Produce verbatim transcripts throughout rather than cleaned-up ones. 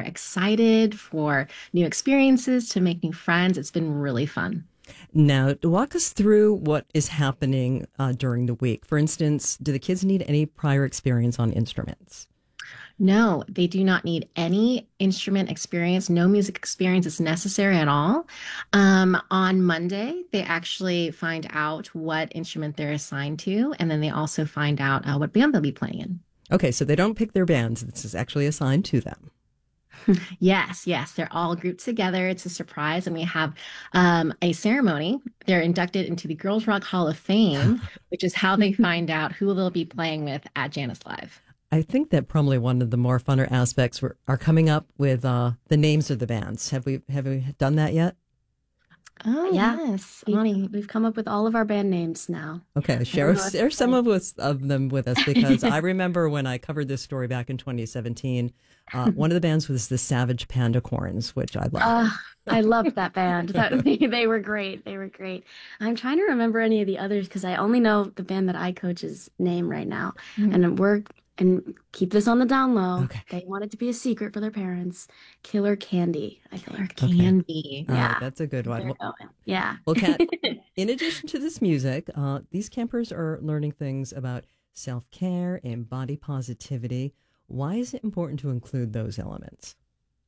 excited for new experiences, to make new friends. It's been really fun. Now, walk us through what is happening uh, during the week. For instance, do the kids need any prior experience on instruments? No, they do not need any instrument experience. No music experience is necessary at all. Um, on Monday, they actually find out what instrument they're assigned to, and then they also find out uh, what band they'll be playing in. Okay, so they don't pick their bands. This is actually assigned to them. Yes, yes, they're all grouped together. It's a surprise, and we have um, a ceremony. They're inducted into the Girls Rock Hall of Fame, which is how they find out who they'll be playing with at Janice Live. I think that probably one of the more funner aspects were, are coming up with uh, the names of the bands. Have we have we done that yet? Oh, Yeah, yes, we've, Ani. we've come up with all of our band names now. Okay, share, share some of, us, of them with us, because I remember when I covered this story back in twenty seventeen, uh, one of the bands was the Savage Pandacorns, which I love. Uh, I loved that band. That, they, they were great. They were great. I'm trying to remember any of the others because I only know the band that I coach's name right now. Mhm. And we're, and keep this on the down low. Okay. They want it to be a secret for their parents. Killer Candy, I Killer think. Candy. All right, yeah. that's a good one. They're Well, going. Yeah. well, Kat, in addition to this music, uh, these campers are learning things about self-care and body positivity. Why is it important to include those elements?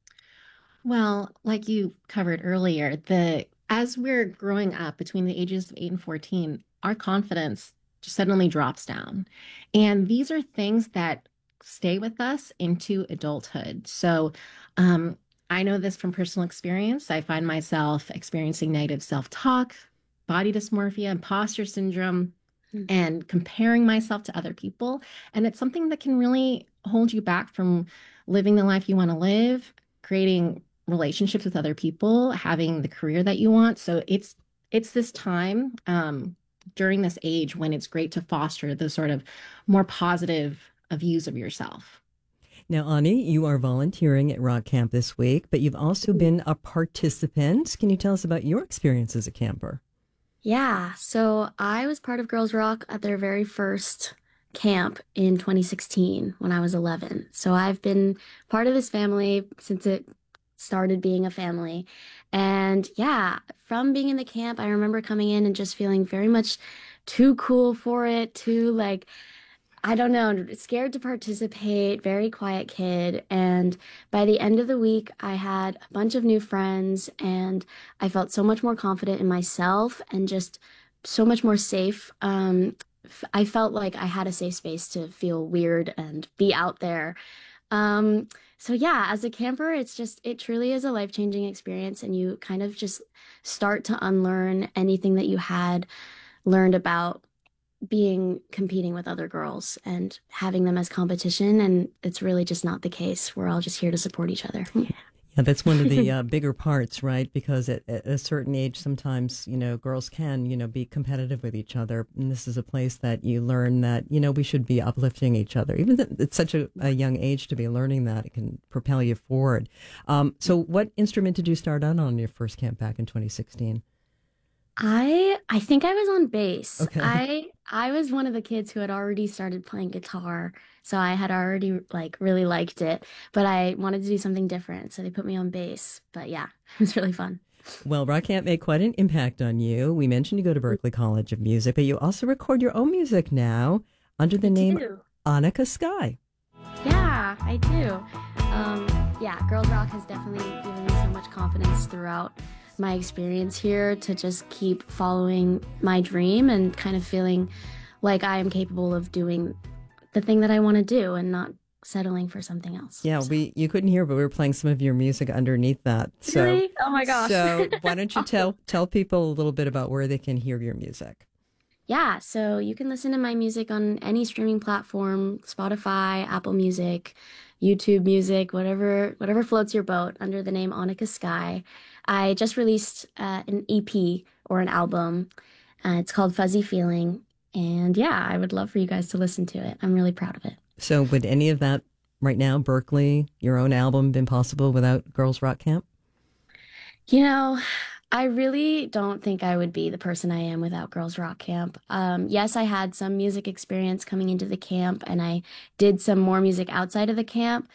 Well, like you covered earlier, the as we're growing up between the ages of eight and fourteen, our confidence just suddenly drops down. And these are things that stay with us into adulthood. So, um, I know this from personal experience. I find myself experiencing negative self-talk, body dysmorphia, imposter syndrome, Mhm. and comparing myself to other people. And it's something that can really hold you back from living the life you want to live, creating relationships with other people, having the career that you want. So it's it's this time um, during this age when it's great to foster the sort of more positive uh, views of yourself. Now, Ani, you are volunteering at Rock Camp this week, but you've also been a participant. Can you tell us about your experience as a camper? Yeah. So I was part of Girls Rock at their very first camp in twenty sixteen when I was eleven. So I've been part of this family since it started being a family. And yeah, from being in the camp, I remember coming in and just feeling very much too cool for it, too like, I don't know, scared to participate, very quiet kid. And by the end of the week, I had a bunch of new friends and I felt so much more confident in myself and just so much more safe. Um, f- I felt like I had a safe space to feel weird and be out there. Um, so yeah, as a camper, it's just, it truly is a life-changing experience and you kind of just start to unlearn anything that you had learned about being competing with other girls and having them as competition. And it's really just not the case. We're all just here to support each other. Yeah, that's one of the uh, bigger parts, right? Because at, at a certain age, sometimes, you know, girls can, you know, be competitive with each other. And this is a place that you learn that, you know, we should be uplifting each other. Even at it's such a, a young age to be learning that, it can propel you forward. Um, so what instrument did you start out on your first camp back in twenty sixteen? I I think I was on bass. Okay. I I was one of the kids who had already started playing guitar, so I had already like really liked it, but I wanted to do something different, so they put me on bass. But yeah, it was really fun. Well, Rock Camp made quite an impact on you. We mentioned you go to Berklee College of Music, but you also record your own music now under the name do. Annika Sky. Yeah, I do. Um, yeah, Girls Rock has definitely given me so much confidence throughout my experience here to just keep following my dream and kind of feeling like I am capable of doing the thing that I want to do and not settling for something else. Yeah, So- we you couldn't hear, but we were playing some of your music underneath that. So, Really? Oh my gosh. so why don't you tell tell people a little bit about where they can hear your music? Yeah, so you can listen to my music on any streaming platform, Spotify, Apple Music, YouTube Music, whatever whatever floats your boat under the name Annika Sky. I just released uh, an E P or an album. Uh, it's called Fuzzy Feeling. And yeah, I would love for you guys to listen to it. I'm really proud of it. So, would any of that right now, Berklee, your own album, been possible without Girls Rock Camp? You know, I really don't think I would be the person I am without Girls Rock Camp. Um, yes, I had some music experience coming into the camp, and I did some more music outside of the camp.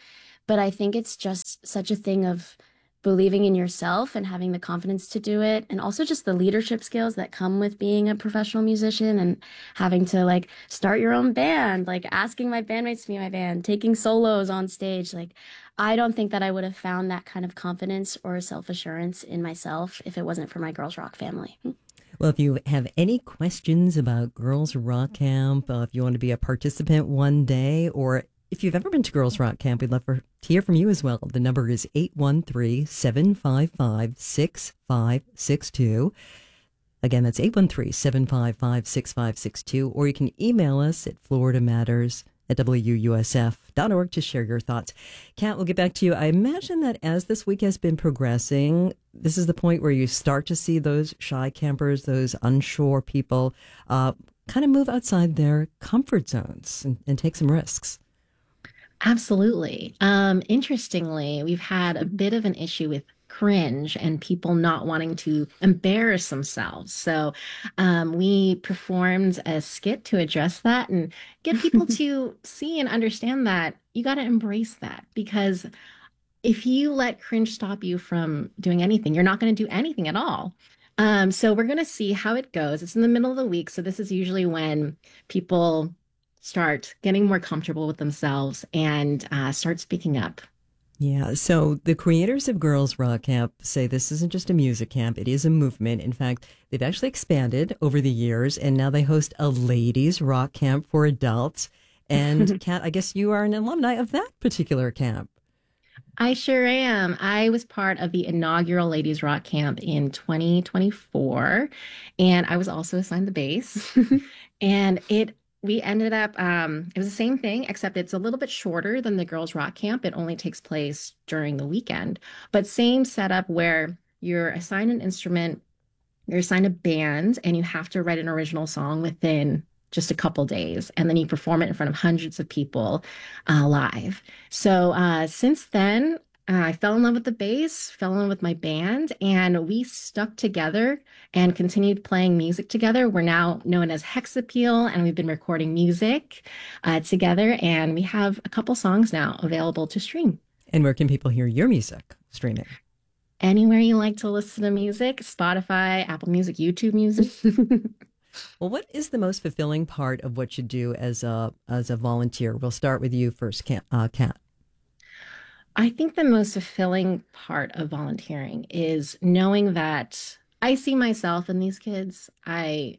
But I think it's just such a thing of believing in yourself and having the confidence to do it, and also just the leadership skills that come with being a professional musician and having to like start your own band, like asking my bandmates to be in my band, taking solos on stage. Like, I don't think that I would have found that kind of confidence or self-assurance in myself if it wasn't for my Girls Rock family. Well, if you have any questions about Girls Rock Camp, uh, if you want to be a participant one day, or if you've ever been to Girls Rock Camp, we'd love for, to hear from you as well. The number is eight one three, seven five five, six five six two. Again, that's eight one three, seven five five, six five six two. Or you can email us at Florida Matters at W U S F dot org to share your thoughts. Kat, we'll get back to you. I imagine that as this week has been progressing, this is the point where you start to see those shy campers, those unsure people, uh, kind of move outside their comfort zones and, and take some risks. Absolutely. Um, interestingly, we've had a bit of an issue with cringe and people not wanting to embarrass themselves. So um, we performed a skit to address that and get people to see and understand that you got to embrace that, because if you let cringe stop you from doing anything, you're not going to do anything at all. Um, so we're going to see how it goes. It's in the middle of the week. So this is usually when people start getting more comfortable with themselves and uh, start speaking up. Yeah, so the creators of Girls Rock Camp say this isn't just a music camp, it is a movement. In fact, they've actually expanded over the years, and now they host a ladies rock camp for adults. And Kat, I guess you are an alumni of that particular camp. I sure am. I was part of the inaugural Ladies Rock Camp in twenty twenty-four, and I was also assigned the bass. And it we ended up, um, it was the same thing, except it's a little bit shorter than the Girls Rock Camp. It only takes place during the weekend, but same setup where you're assigned an instrument, you're assigned a band, and you have to write an original song within just a couple days, and then you perform it in front of hundreds of people uh, live. So uh, since then, uh, I fell in love with the bass, fell in love with my band, and we stuck together and continued playing music together. We're now known as Hexapeel, and we've been recording music uh, together, and we have a couple songs now available to stream. And where can people hear your music streaming? Anywhere you like to listen to music, Spotify, Apple Music, YouTube Music. Well, what is the most fulfilling part of what you do as a as a volunteer? We'll start with you first, Kat. Uh, Kat. I think the most fulfilling part of volunteering is knowing that I see myself in these kids. I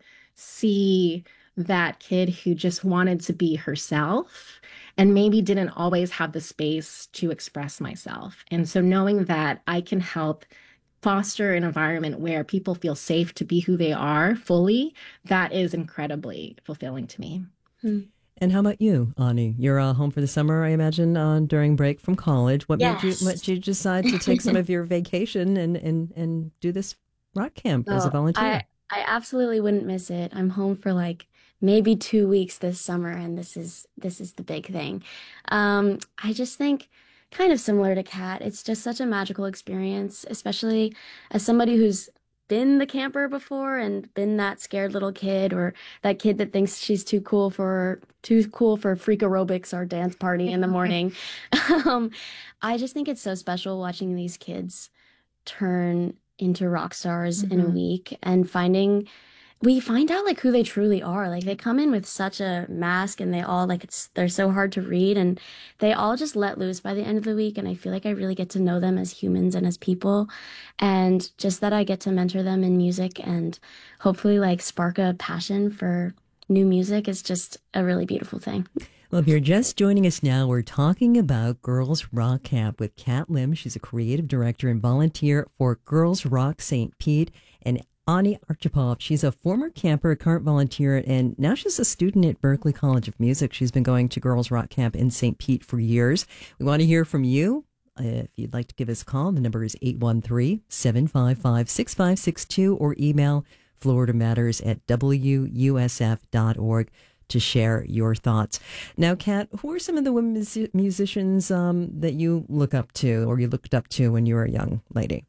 see that kid who just wanted to be herself and maybe didn't always have the space to express myself. And so knowing that I can help foster an environment where people feel safe to be who they are fully, that is incredibly fulfilling to me. Hmm. And how about you, Ani? You're uh, home for the summer, I imagine, uh, during break from college. What Yes. made you what you decide to take some of your vacation and, and, and do this rock camp as a So volunteer? I, I absolutely wouldn't miss it. I'm home for like maybe two weeks this summer, and this is this is the big thing. Um, I just think kind of similar to Kat, it's just such a magical experience, especially as somebody who's been the camper before and been that scared little kid or that kid that thinks she's too cool for too cool for freak aerobics or dance party in the morning. um, I just think it's so special watching these kids turn into rock stars in a Mhm. week and finding we find out like who they truly are. Like they come in with such a mask and they all like it's they're so hard to read and they all just let loose by the end of the week, and I feel like I really get to know them as humans and as people, and just that I get to mentor them in music and hopefully like spark a passion for new music is just a really beautiful thing. Well, if you're just joining us now, we're talking about Girls Rock Camp with Kat Lim. She's a creative director and volunteer for Girls Rock Saint Pete, and Ani Archipov. She's a former camper, a current volunteer, and now she's a student at Berklee College of Music. She's been going to Girls Rock Camp in Saint Pete for years. We want to hear from you. Uh, if you'd like to give us a call, the number is eight one three, seven five five, six five six two or email Florida Matters at W U S F dot org to share your thoughts. Now, Kat, who are some of the women mus- musicians um, that you look up to or you looked up to when you were a young lady?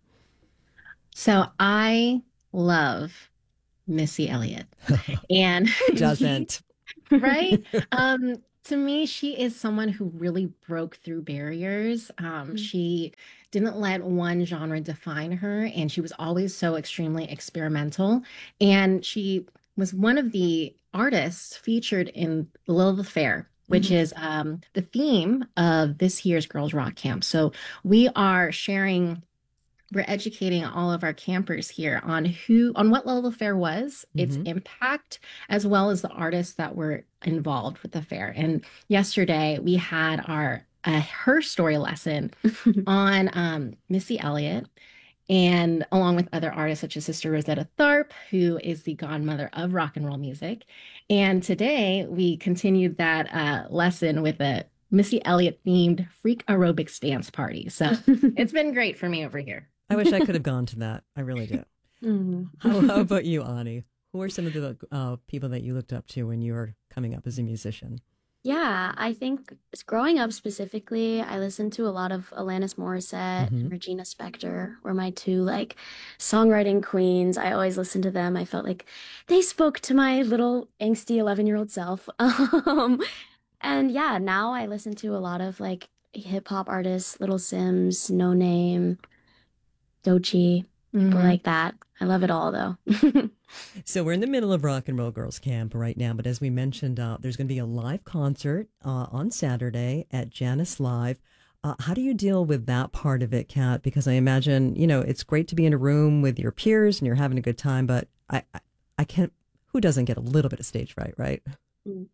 So I love Missy Elliott. And Who doesn't? right? Um, To me, she is someone who really broke through barriers. Um, she didn't let one genre define her, and she was always so extremely experimental. And she was one of the artists featured in the Lilith Fair, which Mhm. is um, the theme of this year's Girls Rock Camp. So we are sharing we're educating all of our campers here on who on what level the fair was, its Hmm. impact, as well as the artists that were involved with the fair. And yesterday we had our uh, her story lesson on um, Missy Elliott, and along with other artists such as Sister Rosetta Tharpe, who is the godmother of rock and roll music. And today we continued that uh, lesson with a Missy Elliott themed freak aerobics dance party. So it's been great for me over here. I wish I could have gone to that. I really do. Mhm. How, how about you, Ani? Who are some of the uh, people that you looked up to when you were coming up as a musician? Yeah, I think s- growing up specifically, I listened to a lot of Alanis Morissette Hmm. and Regina Spektor were my two like songwriting queens. I always listened to them. I felt like they spoke to my little angsty eleven-year-old self. Um, and yeah, now I listen to a lot of like hip hop artists, Little Sims, No Name, Doechii, people Mhm. like that. I love it all though. So we're in the middle of Rock and Roll Girls Camp right now, but as we mentioned, uh, there's going to be a live concert uh, on Saturday at Janice Live. Uh, how do you deal with that part of it, Kat? Because I imagine, you know, it's great to be in a room with your peers and you're having a good time, but I, I, I can't, who doesn't get a little bit of stage fright, right? Mm.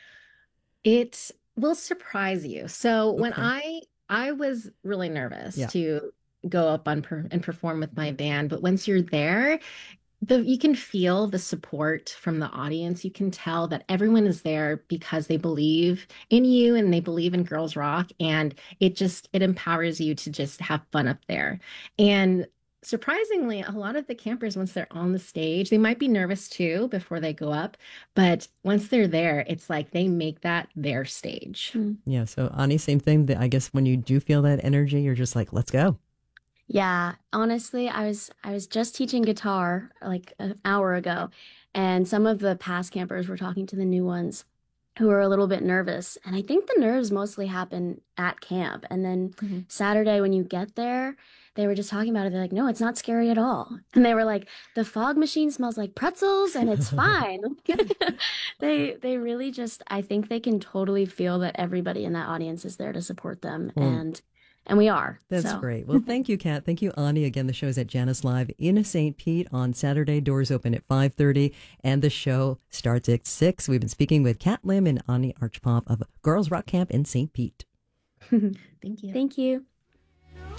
It will surprise you. So when Okay. I I was really nervous Yeah. to go up on per and perform with my band, but once you're there, the you can feel the support from the audience. You can tell that everyone is there because they believe in you and they believe in Girls Rock, and it just it empowers you to just have fun up there. And surprisingly, a lot of the campers, once they're on the stage, they might be nervous too before they go up, but once they're there, it's like they make that their stage. Mm. Yeah. So, Ani, same thing. That I guess when you do feel that energy, you're just like, let's go. Yeah, honestly, I was I was just teaching guitar like an hour ago, and some of the past campers were talking to the new ones who were a little bit nervous. And I think the nerves mostly happen at camp. And then Mhm. Saturday when you get there, they were just talking about it. They're like, "No, it's not scary at all." And they were like, "The fog machine smells like pretzels and it's fine." They they really just I think they can totally feel that everybody in that audience is there to support them Well, and and we are. that's So great. Well, thank you, Kat. Thank you, Ani. Again, the show is at Janice Live in Saint Pete on Saturday. Doors open at five thirty, and the show starts at six. We've been speaking with Kat Lim and Ani Archpop of Girls Rock Camp in Saint Pete. Thank you. thank you.